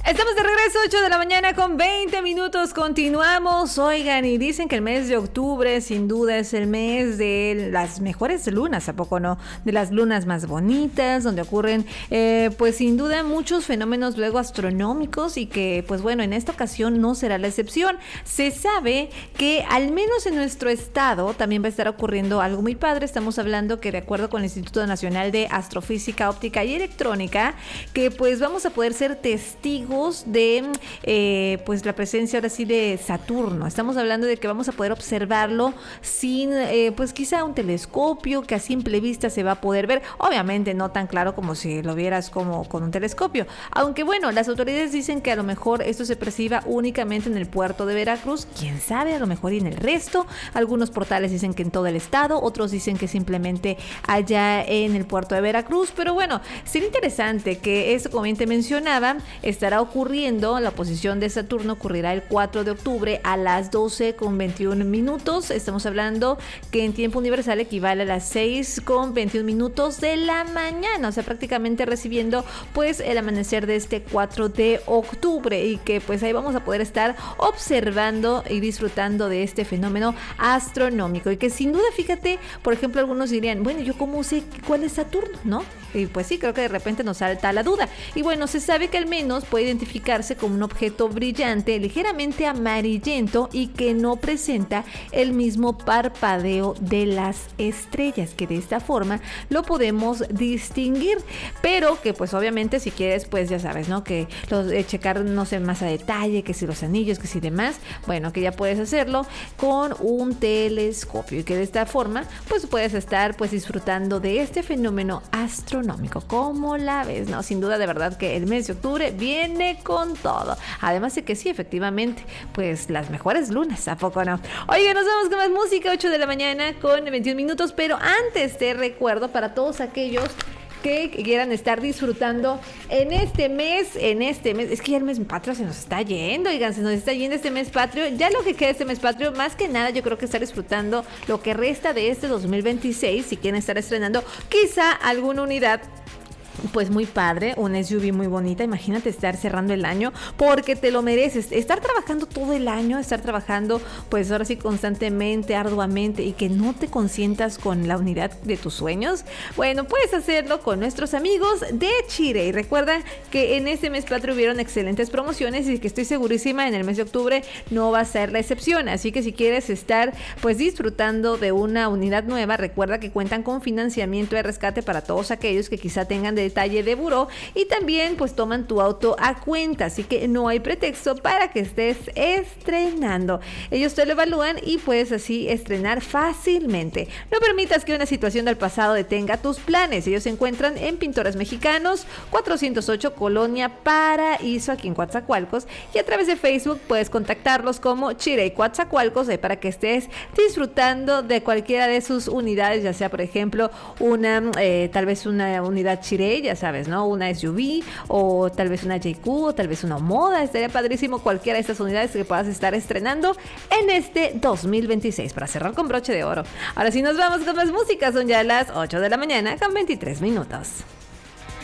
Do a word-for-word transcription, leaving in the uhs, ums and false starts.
Estamos de regreso, ocho de la mañana con veinte minutos. Continuamos. Oigan, y dicen que el mes de octubre sin duda es el mes de las mejores lunas, ¿a poco no? De las lunas más bonitas, donde ocurren eh, pues sin duda muchos fenómenos luego astronómicos, y que pues bueno, en esta ocasión no será la excepción. Se sabe que al menos en nuestro estado también va a estar ocurriendo algo muy padre. Estamos hablando que de acuerdo con el Instituto Nacional de Astrofísica, Óptica y Electrónica, que pues vamos a poder ser testigos de eh, pues la presencia ahora sí de Saturno. Estamos hablando de que vamos a poder observarlo sin eh, pues quizá un telescopio, que a simple vista se va a poder ver, obviamente no tan claro como si lo vieras como con un telescopio, aunque bueno, las autoridades dicen que a lo mejor esto se perciba únicamente en el puerto de Veracruz, quién sabe, a lo mejor y en el resto. Algunos portales dicen que en todo el estado, otros dicen que simplemente allá en el puerto de Veracruz, pero bueno, sería interesante que esto, como bien te mencionaba, estará ocurriendo, la posición de Saturno ocurrirá el cuatro de octubre a las doce con veintiún minutos. Estamos hablando que en tiempo universal equivale a las seis con veintiún minutos de la mañana, o sea, prácticamente recibiendo pues el amanecer de este cuatro de octubre, y que pues ahí vamos a poder estar observando y disfrutando de este fenómeno astronómico, y que sin duda, fíjate, por ejemplo, algunos dirían, bueno, ¿yo cómo sé cuál es Saturno, no? Y pues sí, creo que de repente nos salta la duda. Y bueno, se sabe que al menos puede identificarse como un objeto brillante, ligeramente amarillento, y que no presenta el mismo parpadeo de las estrellas, que de esta forma lo podemos distinguir. Pero que pues obviamente si quieres, pues ya sabes, ¿no? Que los, eh, checar, no sé, más a detalle, que si los anillos, que si demás, bueno, que ya puedes hacerlo con un telescopio, y que de esta forma pues puedes estar pues disfrutando de este fenómeno astronómico. ¿Cómo la ves? No, sin duda, de verdad que el mes de octubre viene con todo. Además de que sí, efectivamente, pues las mejores lunas, ¿a poco no? Oye, nos vamos con más música, ocho de la mañana con veintiún minutos, pero antes te recuerdo para todos aquellos que quieran estar disfrutando en este mes, en este mes, es que ya el mes patrio se nos está yendo, oigan, se nos está yendo este mes patrio, ya lo que queda este mes patrio, más que nada yo creo que estar disfrutando lo que resta de este dos mil veintiséis, si quieren estar estrenando quizá alguna unidad pues muy padre, una S U V muy bonita. Imagínate estar cerrando el año, porque te lo mereces, estar trabajando todo el año, estar trabajando pues ahora sí constantemente, arduamente, y que no te consientas con la unidad de tus sueños. Bueno, puedes hacerlo con nuestros amigos de Chire, y recuerda que en este mes patrio hubieron excelentes promociones, y que estoy segurísima en el mes de octubre no va a ser la excepción. Así que si quieres estar pues disfrutando de una unidad nueva, recuerda que cuentan con financiamiento de rescate para todos aquellos que quizá tengan de detalle de buró, y también pues toman tu auto a cuenta, así que no hay pretexto para que estés estrenando. Ellos te lo evalúan y puedes así estrenar fácilmente. No permitas que una situación del pasado detenga tus planes. Ellos se encuentran en Pintores Mexicanos cuatrocientos ocho, Colonia Paraíso, aquí en Coatzacoalcos, y a través de Facebook puedes contactarlos como Chirey Coatzacoalcos, eh, para que estés disfrutando de cualquiera de sus unidades, ya sea por ejemplo una eh, tal vez una unidad Chirey, ya sabes, ¿no? Una S U V, o tal vez una J Q, o tal vez una Moda. Estaría padrísimo cualquiera de estas unidades que puedas estar estrenando en este dos mil veintiséis, para cerrar con broche de oro. Ahora sí nos vamos con más música, son ya las ocho de la mañana con veintitrés minutos.